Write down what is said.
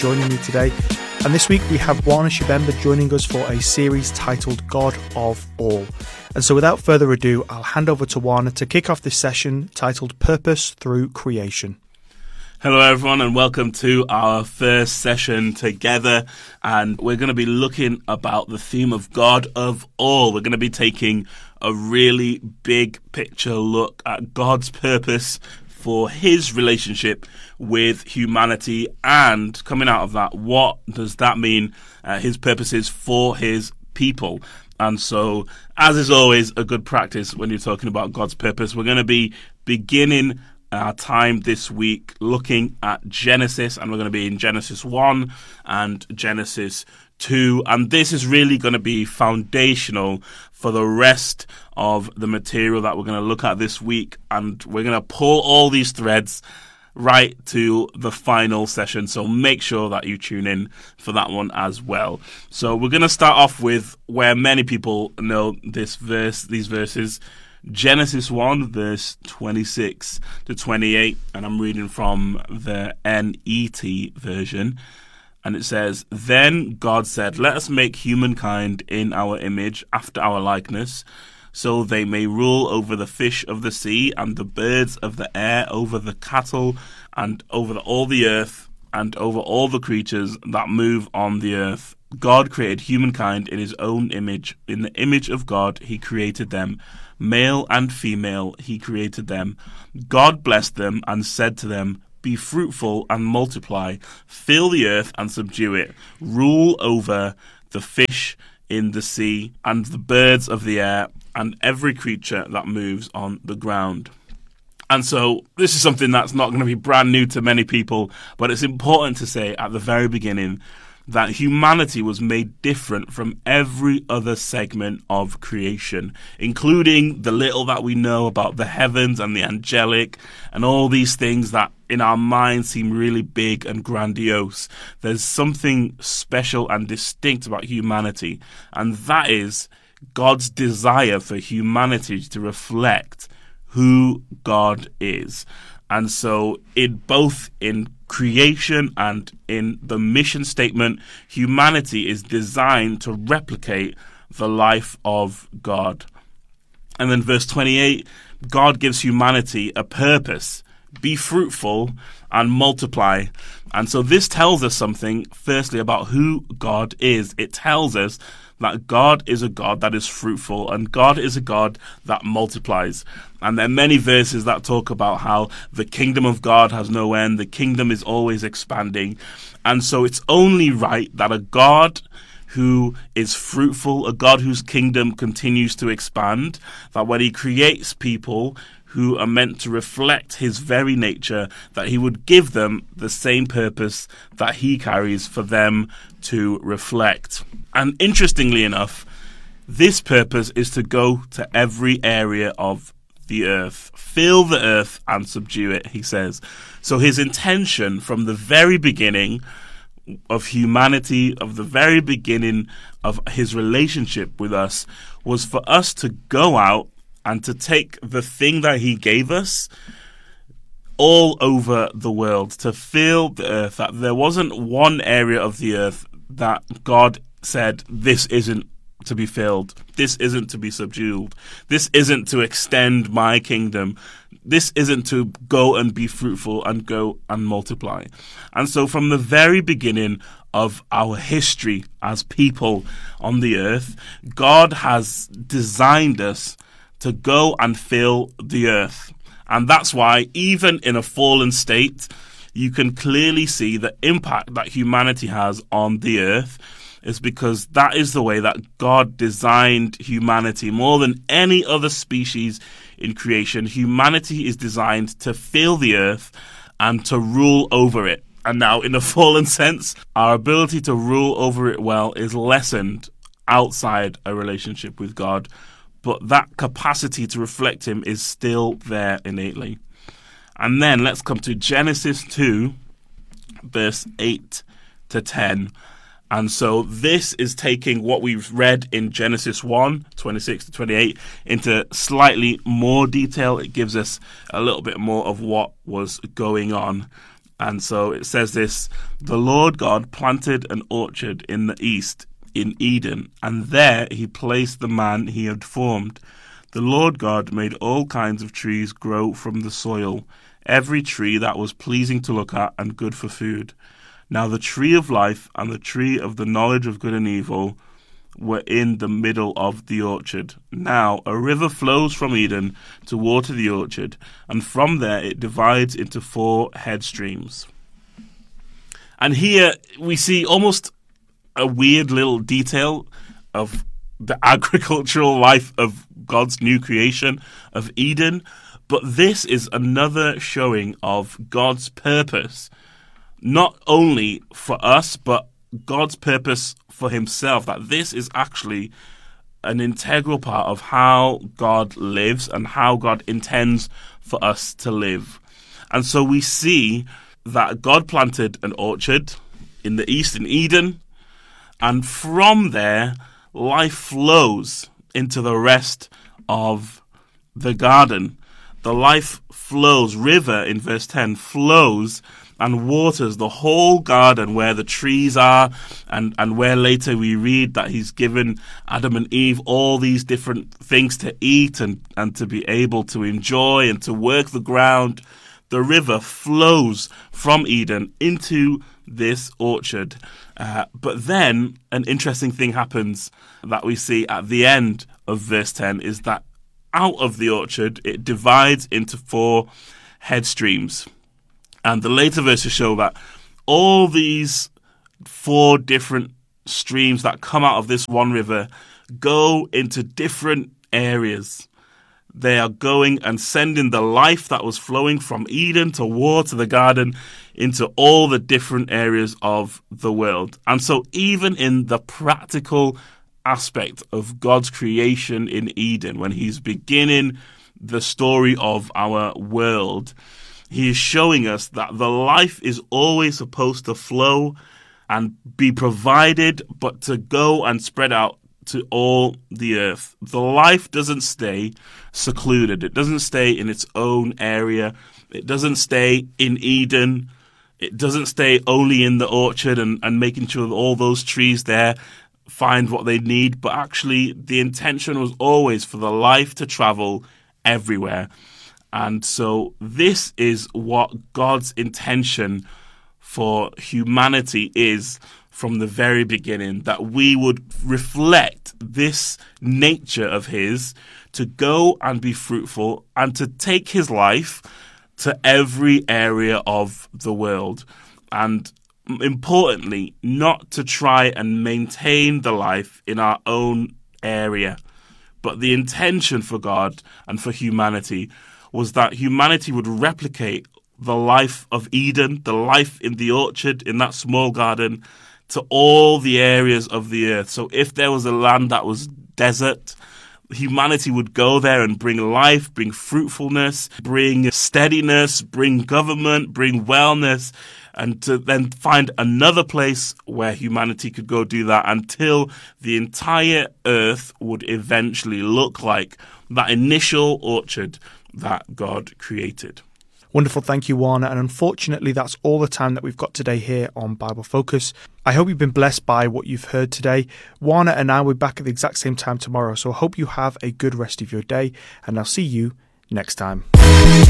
joining me today. And this week we have Wana Shibemba joining us for a series titled God of All. And so without further ado, I'll hand over to Wana to kick off this session titled Purpose Through Creation. Hello everyone and welcome to our first session together, and we're going to be looking about the theme of God of All. We're going to be taking a really big picture look at God's purpose for his relationship with humanity, and coming out of that, what does that mean, his purposes for his people. And so, as is always a good practice when you're talking about God's purpose, we're going to be beginning our time this week looking at Genesis, and we're going to be in Genesis 1 and Genesis 2, and this is really going to be foundational for the rest of the material that we're going to look at this week, and we're going to pull all these threads right to the final session, so make sure that you tune in for that one as well. So we're going to start off with where many people know these verses, Genesis 1, verse 26 to 28, and I'm reading from the NET version, and it says, "Then God said, let us make humankind in our image, after our likeness, so they may rule over the fish of the sea and the birds of the air, over the cattle and over all the earth and over all the creatures that move on the earth. God created humankind in his own image. In the image of God he created them. Male and female he created them. God blessed them and said to them, be fruitful and multiply, fill the earth and subdue it, rule over the fish in the sea and the birds of the air and every creature that moves on the ground." And so this is something that's not going to be brand new to many people, but it's important to say at the very beginning that humanity was made different from every other segment of creation, including the little that we know about the heavens and the angelic and all these things that in our minds seem really big and grandiose. There's something special and distinct about humanity, and that is God's desire for humanity to reflect who God is. And so both in creation and in the mission statement, humanity is designed to replicate the life of God. And then verse 28, God gives humanity a purpose: be fruitful and multiply. And so this tells us something, firstly, about who God is. It tells us that God is a God that is fruitful and God is a God that multiplies. And there are many verses that talk about how the kingdom of God has no end, the kingdom is always expanding. And so it's only right that a God who is fruitful, a God whose kingdom continues to expand, that when he creates people who are meant to reflect his very nature, that he would give them the same purpose that he carries for them to reflect. And interestingly enough, this purpose is to go to every area of the earth. Fill the earth and subdue it, he says. So his intention from the very beginning of humanity, of the very beginning of his relationship with us, was for us to go out and to take the thing that he gave us all over the world, to fill the earth, that there wasn't one area of the earth that God said, this isn't to be filled, this isn't to be subdued, this isn't to extend my kingdom, this isn't to go and be fruitful and go and multiply. And so from the very beginning of our history as people on the earth, God has designed us to go and fill the earth. And that's why even in a fallen state, you can clearly see the impact that humanity has on the earth, is because that is the way that God designed humanity. More than any other species in creation, humanity is designed to fill the earth and to rule over it. And now, in a fallen sense, our ability to rule over it well is lessened outside a relationship with God. But that capacity to reflect him is still there innately. And then let's come to Genesis 2, verse 8 to 10. And so this is taking what we've read in Genesis 1, 26 to 28, into slightly more detail. It gives us a little bit more of what was going on. And so it says this: the Lord God planted an orchard in the east, in Eden, and there he placed the man he had formed. The Lord God made all kinds of trees grow from the soil, every tree that was pleasing to look at and good for food. Now the tree of life and the tree of the knowledge of good and evil were in the middle of the orchard. Now a river flows from Eden to water the orchard, and from there it divides into 4 head streams. And here we see almost a weird little detail of the agricultural life of God's new creation of Eden, but this is another showing of God's purpose, not only for us, but God's purpose for himself, that this is actually an integral part of how God lives and how God intends for us to live. And so we see that God planted an orchard in the east in Eden, and from there life flows into the rest of the garden. The life flows, river in verse 10, flows and waters the whole garden where the trees are, and where later we read that he's given Adam and Eve all these different things to eat and to be able to enjoy and to work the ground. The river flows from Eden into this orchard. But then an interesting thing happens that we see at the end of verse 10 is that out of the orchard it divides into 4 head streams. And the later verses show that all these 4 different streams that come out of this one river go into different areas. They are going and sending the life that was flowing from Eden to water the garden into all the different areas of the world. And so even in the practical aspect of God's creation in Eden, when he's beginning the story of our world, he is showing us that the life is always supposed to flow and be provided, but to go and spread out to all the earth. The life doesn't stay secluded. It doesn't stay in its own area. It doesn't stay in Eden. It doesn't stay only in the orchard and making sure that all those trees there find what they need. But actually, the intention was always for the life to travel everywhere. And so this is what God's intention for humanity is from the very beginning, that we would reflect this nature of his to go and be fruitful and to take his life to every area of the world. And importantly, not to try and maintain the life in our own area, but the intention for God and for humanity was that humanity would replicate the life of Eden, the life in the orchard, in that small garden, to all the areas of the earth. So if there was a land that was desert, humanity would go there and bring life, bring fruitfulness, bring steadiness, bring government, bring wellness, and to then find another place where humanity could go do that until the entire earth would eventually look like that initial orchard that God created. Wonderful, thank you, Warner. And unfortunately, that's all the time that we've got today here on Bible Focus. I hope you've been blessed by what you've heard today. Warner and I will be back at the exact same time tomorrow, so I hope you have a good rest of your day, and I'll see you next time.